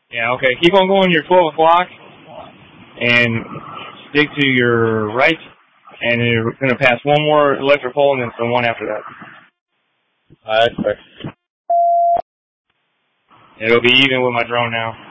Yeah, okay. Keep on going your 12 o'clock and stick to your right, and you're going to pass one more electric pole and then the one after that. Alright, It'll be even with my drone now.